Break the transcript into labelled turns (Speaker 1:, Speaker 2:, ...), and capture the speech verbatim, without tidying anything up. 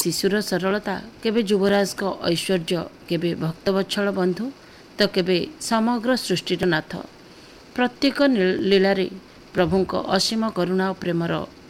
Speaker 1: ଶିଶୁର ସରଳତା, କେବେ ଯୁବରାଜଙ୍କ ଐଶ୍ୱର୍ଯ୍ୟ, କେବେ ଭକ୍ତବତ୍ସଳ ବନ୍ଧୁ ତ କେବେ ସମଗ୍ର ସୃଷ୍ଟିର ନାଥ। ପ୍ରତ୍ୟେକ ଲୀଳାରେ ପ୍ରଭୁଙ୍କ ଅସୀମ କରୁଣା ଓ ପ୍ରେମର